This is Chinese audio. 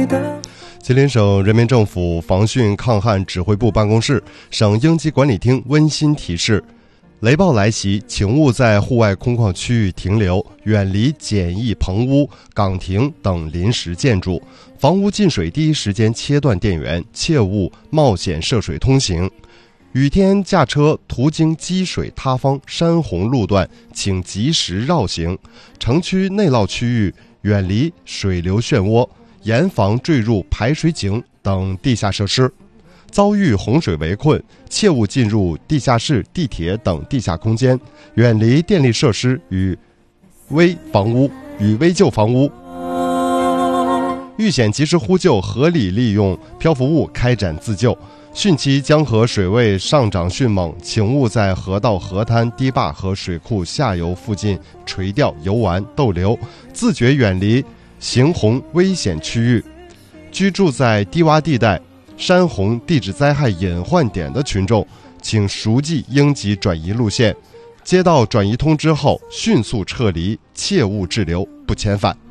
吉林省人民政府防汛抗旱指挥部办公室、省应急管理厅温馨提示：雷暴来袭，请勿在户外空旷区域停留，远离简易棚屋、岗亭等临时建筑。房屋进水第一时间切断电源，切勿冒险涉水通行。雨天驾车途经积水塌方、山洪路段，请及时绕行。城区内涝区域远离水流漩涡，严防坠入排水井等地下设施。遭遇洪水围困，切勿进入地下室、地铁等地下空间，远离电力设施与危旧房屋。遇险及时呼救，合理利用漂浮物开展自救。汛期江河水位上涨迅猛，请勿在河道、河滩、堤坝和水库下游附近垂钓、游玩、逗留，自觉远离行洪危险区域。居住在低洼地带、山洪地质灾害隐患点的群众，请熟记应急转移路线，接到转移通知后迅速撤离，切勿滞留不遣返。